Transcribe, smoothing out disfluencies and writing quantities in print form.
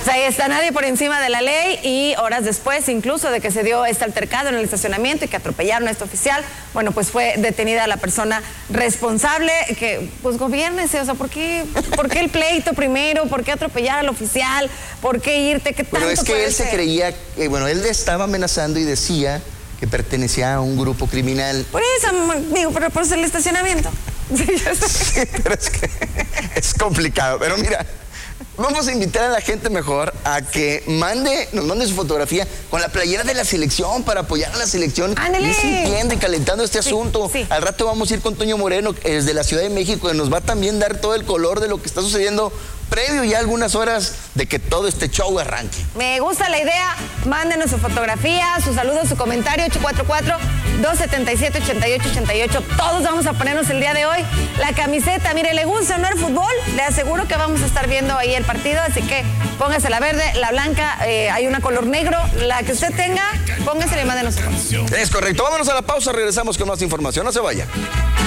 Pues ahí está, nadie por encima de la ley, y horas después incluso de que se dio este altercado en el estacionamiento y que atropellaron a este oficial, bueno, pues fue detenida la persona responsable, que pues gobiérnese, o sea, ¿por qué el pleito primero? ¿Por qué atropellar al oficial? ¿Por qué irte? ¿Qué tanto? Pero es que puede él ser? se creía, bueno, él estaba amenazando y decía que pertenecía a un grupo criminal. Por eso, digo, pero por el estacionamiento. Sí, pero es que es complicado. Pero mira, vamos a invitar a la gente mejor a que nos mande su fotografía con la playera de la selección para apoyar a la selección. ¡Ándale! Y sintiendo y calentando este asunto. Sí. Al rato vamos a ir con Toño Moreno desde la Ciudad de México, que nos va a también dar todo el color de lo que está sucediendo previo ya algunas horas de que todo este show arranque. Me gusta la idea, mándenos su fotografía, su saludo, su comentario, 844-277-8888. Todos vamos a ponernos el día de hoy la camiseta. Mire, ¿le gusta o no el fútbol? Le aseguro que vamos a estar viendo ahí el partido, así que póngase la verde, la blanca, hay una color negro, la que usted tenga, póngase y mándenos su foto. Es correcto, vámonos a la pausa, regresamos con más información, no se vaya.